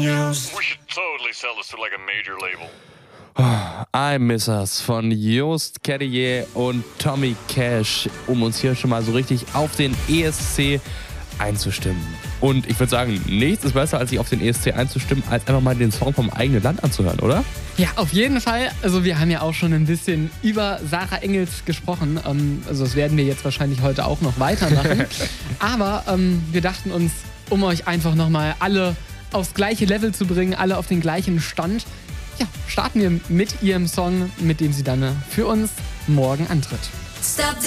news. We should totally sell this to like a major label. I Miss Us von Jost Kerrier und Tommy Cash, um uns hier schon mal so richtig auf den ESC einzustimmen. Und ich würde sagen, nichts ist besser, als sich auf den ESC einzustimmen, als einfach mal den Song vom eigenen Land anzuhören, oder? Ja, auf jeden Fall. Also wir haben ja auch schon ein bisschen über Sarah Engels gesprochen. Also das werden wir jetzt wahrscheinlich heute auch noch weitermachen. Aber wir dachten uns, um euch einfach nochmal alle aufs gleiche Level zu bringen, alle auf den gleichen Stand, ja, starten wir mit ihrem Song, mit dem sie dann für uns morgen antritt. Stop